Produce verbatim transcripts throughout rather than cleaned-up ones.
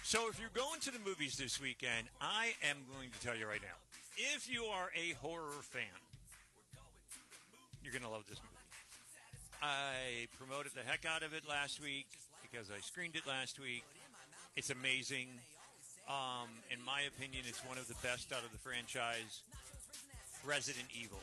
So if you're going to the movies this weekend, I am going to tell you right now, if you are a horror fan, you're going to love this movie. I promoted the heck out of it last week because I screened it last week. It's amazing. Um, in my opinion, it's one of the best out of the franchise. Resident Evil.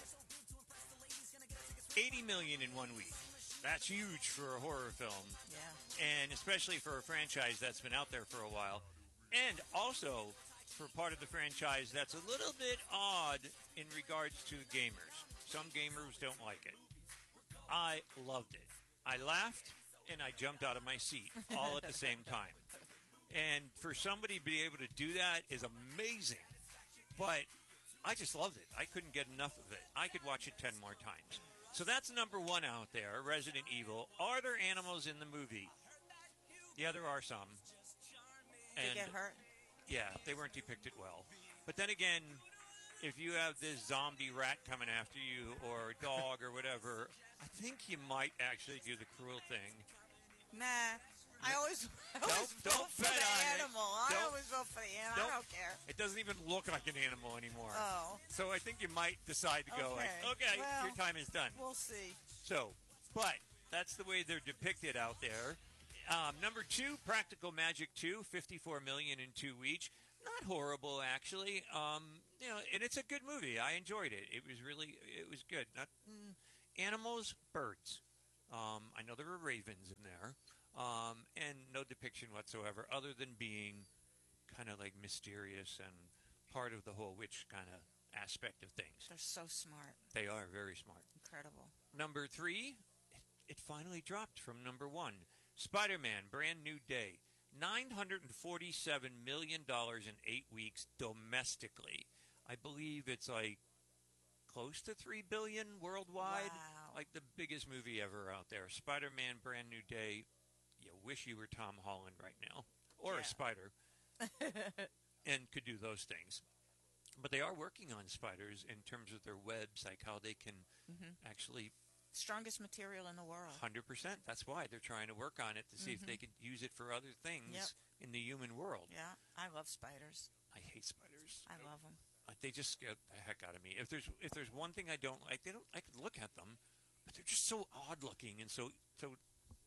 eighty million dollars in one week. That's huge for a horror film. Yeah. And especially for a franchise that's been out there for a while. And also for part of the franchise that's a little bit odd in regards to the gamers. Some gamers don't like it. I loved it. I laughed and I jumped out of my seat all at the same time. And for somebody to be able to do that is amazing. But I just loved it. I couldn't get enough of it. I could watch it ten more times. So that's number one out there, Resident Evil. Are there animals in the movie? Yeah, there are some. They get hurt? Yeah, they weren't depicted well. But then again, if you have this zombie rat coming after you or a dog or whatever, I think you might actually do the cruel thing. Nah. I always, I always don't, vote don't for the animal. I don't, always vote for the animal. I don't care. It doesn't even look like an animal anymore. Oh. So I think you might decide to go okay. like, okay, well, your time is done. We'll see. So, but that's the way they're depicted out there. Um, number two, Practical Magic two, fifty-four million dollars in two weeks. Not horrible, actually. Um, you know, and it's a good movie. I enjoyed it. It was really, it was good. Not mm, animals, birds. Um, I know there were ravens in there. Um, and no depiction whatsoever, other than being kind of like mysterious and part of the whole witch kind of aspect of things. They're so smart. They are very smart. Incredible. Number three, it, it finally dropped from number one. Spider-Man, Brand New Day. nine hundred forty-seven million dollars in eight weeks domestically. I believe it's like close to three billion dollars worldwide. Wow. Like the biggest movie ever out there. Spider-Man, Brand New Day. You wish you were Tom Holland right now, or yeah. a spider, and could do those things. But they are working on spiders in terms of their webs, like how they can mm-hmm. actually... Strongest material in the world. one hundred percent. That's why they're trying to work on it to see mm-hmm. if they could use it for other things yep. in the human world. Yeah, I love spiders. I hate spiders. I love them. They just scare the heck out of me. If there's if there's one thing I don't like, they don't. I could look at them, but they're just so odd looking and so so...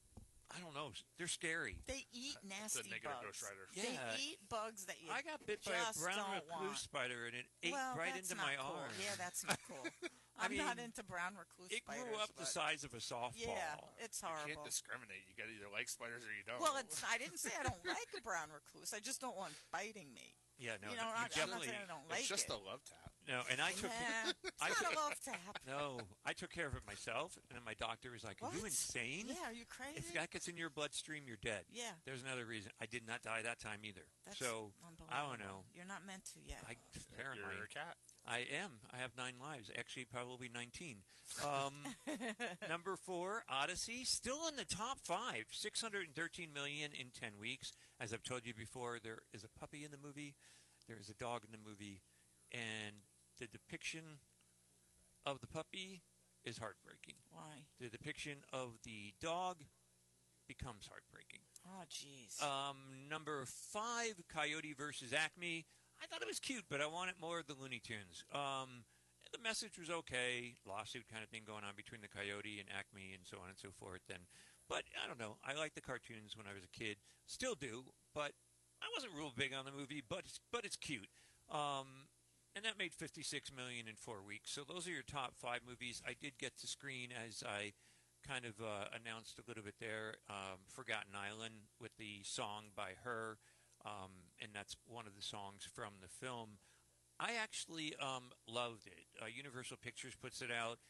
I don't know. They're scary. They eat nasty the negative bugs. Ghost Rider. They Yeah. eat bugs that you I got bit by just a brown don't recluse want. spider, and it ate well, right that's into not my cool. arm. Yeah, that's not cool. I'm I mean, not into brown recluse it spiders. grew up but the size of a softball. Yeah, it's horrible. You can't discriminate. You got to either like spiders or you don't. Well, it's, I didn't say I don't like a brown recluse. I just don't want biting me. Yeah, no, you know, you I, I'm not definitely. saying I don't like it's just it. a love tap. No, and I took. Yeah, it's I not took, a love tap. No, I took care of it myself, and then my doctor was like, "Are What? you insane? Yeah, are you crazy? If that gets in your bloodstream, you're dead." Yeah. There's another reason. I did not die that time either. That's so unbelievable. I don't know. You're not meant to yet. I apparently. You're a cat. I am. I have nine lives. Actually, probably nineteen. Um, number four, Odyssey, still in the top five. six hundred thirteen million dollars in ten weeks. As I've told you before, there is a puppy in the movie. There is a dog in the movie. And the depiction of the puppy is heartbreaking. Why? The depiction of the dog becomes heartbreaking. Oh, jeez. Um, number five, Coyote versus Acme. I thought it was cute, but I wanted more of the Looney Tunes. Um, the message was okay, lawsuit kind of thing going on between the Coyote and Acme and so on and so forth. And but I don't know. I liked the cartoons when I was a kid. Still do, but I wasn't real big on the movie. But it's, but it's cute. Um, and that made fifty-six million dollars in four weeks. So those are your top five movies. I did get to screen, as I kind of uh, announced a little bit there, um, Forgotten Island with the song by Her. Um, and that's one of the songs from the film. I actually um, loved it. Uh, Universal Pictures puts it out.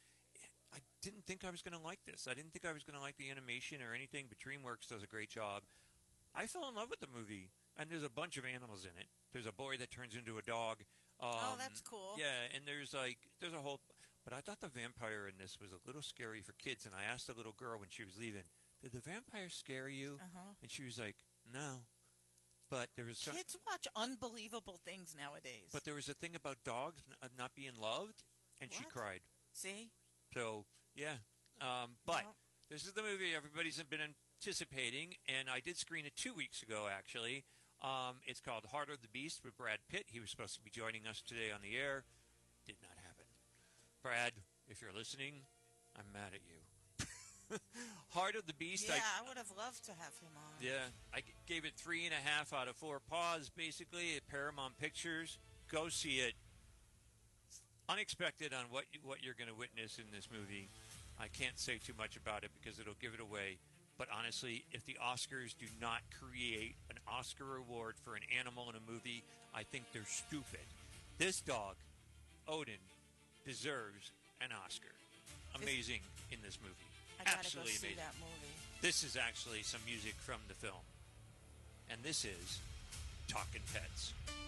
I didn't think I was going to like this. I didn't think I was going to like the animation or anything, but DreamWorks does a great job. I fell in love with the movie, and there's a bunch of animals in it. There's a boy that turns into a dog. Um, oh, that's cool. Yeah, and there's like, there's a whole, but I thought the vampire in this was a little scary for kids, and I asked the little girl when she was leaving, did the vampire scare you? Uh-huh. And she was like, no. But there was some, kids watch unbelievable things nowadays. But there was a thing about dogs n- not being loved, and what? she cried. See? So, yeah. Um, but well, this is the movie everybody's been anticipating, and I did screen it two weeks ago, actually. Um, it's called Heart of the Beast with Brad Pitt. He was supposed to be joining us today on the air. Did not happen. Brad, if you're listening, I'm mad at you. Heart of the Beast. Yeah, I, I would have loved to have him on. yeah, I g- gave it three and a half out of four paws, basically, at Paramount Pictures. Go see it. Unexpected on what you, what you're going to witness in this movie. I can't say too much about it because it'll give it away. But honestly, if the Oscars do not create an Oscar award for an animal in a movie, I think they're stupid. This dog, Odin, deserves an Oscar. Amazing in this movie. I gotta Absolutely go see amazing. that movie. This is actually some music from the film. And this is Talkin' Pets.